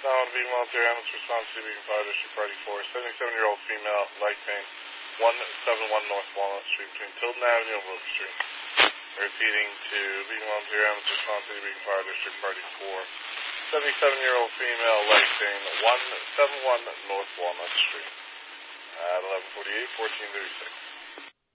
Sound, being volunteer ambulance response to being fire district party 4, 77-year-old female, leg pain, 171 North Walnut Street between Tilden Avenue and Wilk Street. Repeating to being volunteer ambulance response to being fire district party 4, 77-year-old female, leg pain, 171 North Walnut Street. At 11:48, 14:36.